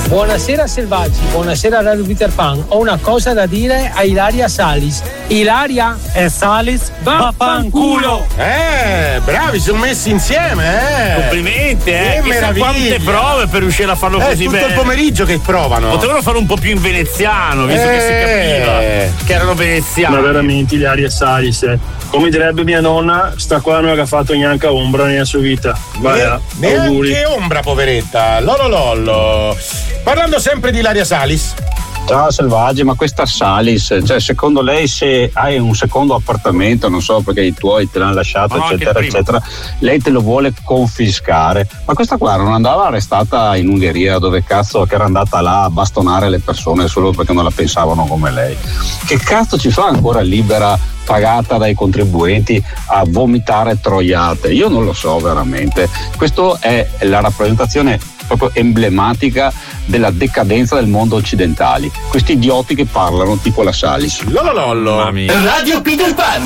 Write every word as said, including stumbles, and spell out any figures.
Buonasera Selvaggi, buonasera Radio Peter Pan. Ho una cosa da dire a Ilaria Salis. Ilaria e Salis, vaffanculo! Eh, bravi, sono messi insieme, eh! Complimenti, eh! Che Chissà quante prove per riuscire a farlo eh, così tutto bene. Tutto il pomeriggio che provano. Potevano fare un po' più in veneziano, visto eh. che si capiva che erano veneziani. Ma veramente Ilaria Salis, eh. Come direbbe mia nonna, sta qua non ha fatto neanche ombra nella sua vita. Vai, ne, auguri. Neanche ombra, poveretta. Lollo lollo. Parlando sempre di Ilaria Salis. Ciao Selvaggi, ma questa Salis, cioè secondo lei se hai un secondo appartamento, non so perché i tuoi te l'hanno lasciato, no, eccetera, eccetera, lei te lo vuole confiscare. Ma questa qua non andava arrestata in Ungheria, dove cazzo che era andata là a bastonare le persone solo perché non la pensavano come lei? Che cazzo ci fa ancora libera, pagata dai contribuenti, a vomitare troiate? Io non lo so veramente. Questo è la rappresentazione proprio emblematica della decadenza del mondo occidentale. Questi idioti che parlano tipo la Salis. Lollo lollo. Radio Peter Pan.